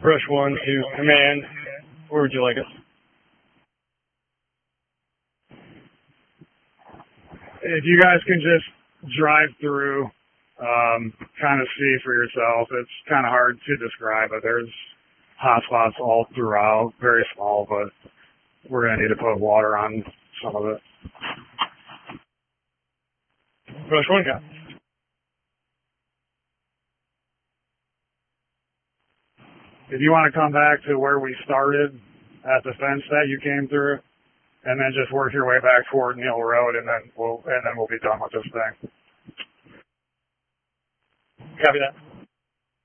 Brush 1 to command. Where would you like us? If you guys can just drive through, kind of see for yourself. It's kind of hard to describe, but there's hot spots all throughout, very small, but we're going to need to put water on some of it. Brush 1 got. If you want to come back to where we started at the fence that you came through, and then just work your way back toward Neal Road, and then we'll be done with this thing. Copy that.